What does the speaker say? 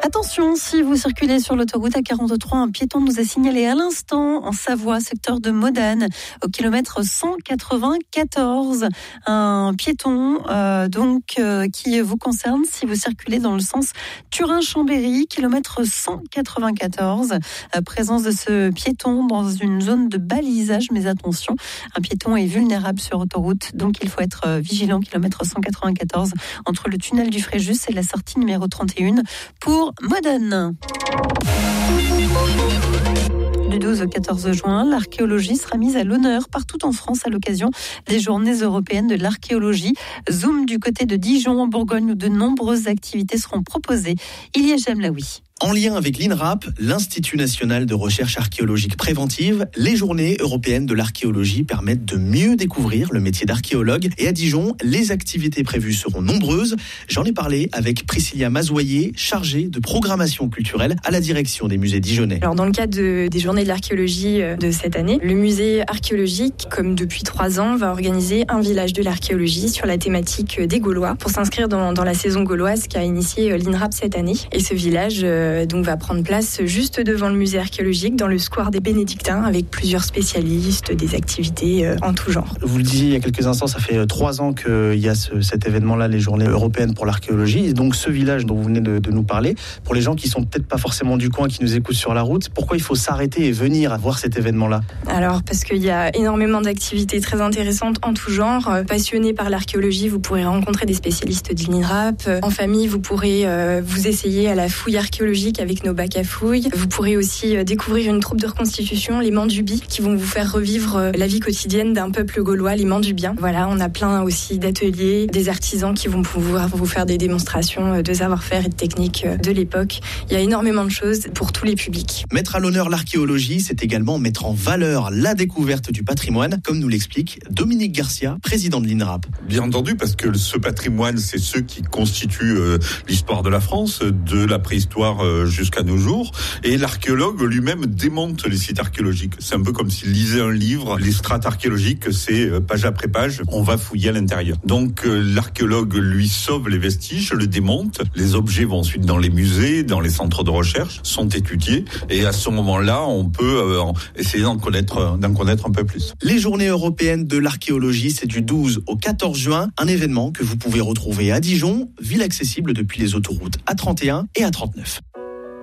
Attention, si vous circulez sur l'autoroute A43, un piéton nous a signalé à l'instant en Savoie, secteur de Modane, au kilomètre 194. Un piéton qui vous concerne si vous circulez dans le sens Turin-Chambéry, kilomètre 194. Présence de ce piéton dans une zone de balisage, mais attention, un piéton est vulnérable sur autoroute, donc il faut être vigilant, kilomètre 194, entre le tunnel du Fréjus et la sortie numéro 31 pour Modane. Du 12 au 14 juin, l'archéologie sera mise à l'honneur partout en France à l'occasion des Journées européennes de l'archéologie. Zoom du côté de Dijon en Bourgogne où de nombreuses activités seront proposées. Ilia Jamlaoui. En lien avec l'INRAP, l'Institut national de recherche archéologique préventive, les Journées européennes de l'archéologie permettent de mieux découvrir le métier d'archéologue. Et à Dijon, les activités prévues seront nombreuses. J'en ai parlé avec Priscilla Mazoyer, chargée de programmation culturelle à la direction des musées dijonnais. Alors dans le cadre des Journées de l'archéologie de cette année, le musée archéologique, comme depuis 3 ans, va organiser un village de l'archéologie sur la thématique des Gaulois pour s'inscrire dans la saison gauloise qu'a initiée l'INRAP cette année. Et ce village va prendre place juste devant le musée archéologique dans le square des Bénédictins avec plusieurs spécialistes, des activités en tout genre. Vous le disiez il y a quelques instants, ça fait 3 ans qu'il y a cet événement-là, les Journées européennes pour l'archéologie. Et donc ce village dont vous venez de nous parler, pour les gens qui sont peut-être pas forcément du coin, qui nous écoutent sur la route, pourquoi il faut s'arrêter et venir à voir cet événement-là ? Alors parce qu'il y a énormément d'activités très intéressantes en tout genre. Passionnés par l'archéologie, vous pourrez rencontrer des spécialistes de l'INRAP. En famille, vous pourrez vous essayer à la fouille archéologique avec nos bacs à fouilles. Vous pourrez aussi découvrir une troupe de reconstitution, les Mandubis, qui vont vous faire revivre la vie quotidienne d'un peuple gaulois, les Mandubiens. Voilà, on a plein aussi d'ateliers, des artisans qui vont pouvoir vous faire des démonstrations de savoir-faire et de techniques de l'époque. Il y a énormément de choses pour tous les publics. Mettre à l'honneur l'archéologie, c'est également mettre en valeur la découverte du patrimoine, comme nous l'explique Dominique Garcia, président de l'INRAP. Bien entendu, parce que ce patrimoine, c'est ce qui constitue l'histoire de la France, de la préhistoire jusqu'à nos jours. Et l'archéologue lui-même démonte les sites archéologiques. C'est un peu comme s'il lisait un livre. Les strates archéologiques, c'est page après page, on va fouiller à l'intérieur. Donc l'archéologue, lui, sauve les vestiges, le démonte. Les objets vont ensuite dans les musées, dans les centres de recherche, sont étudiés. Et à ce moment-là, on peut essayer d'en connaître un peu plus. Les Journées européennes de l'archéologie, c'est du 12 au 14 juin. Un événement que vous pouvez retrouver à Dijon, ville accessible depuis les autoroutes A31 et A39.